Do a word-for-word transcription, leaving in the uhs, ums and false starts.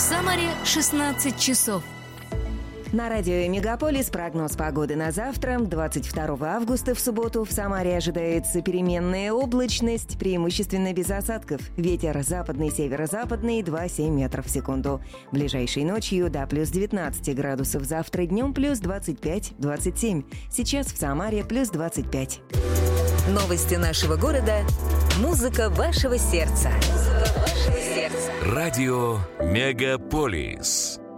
Самаре шестнадцать часов. На радио «Мегаполис» прогноз погоды на завтра. двадцать второго августа в субботу в Самаре ожидается переменная облачность, преимущественно без осадков. Ветер западный, северо-западный два-семь метров в секунду. Ближайшей ночью до плюс девятнадцать градусов. Завтра днем плюс двадцать пять-двадцать семь. Сейчас в Самаре плюс двадцать пять. Новости нашего города. Музыка вашего сердца. Музыка вашего сердца. Радио «Мегаполис».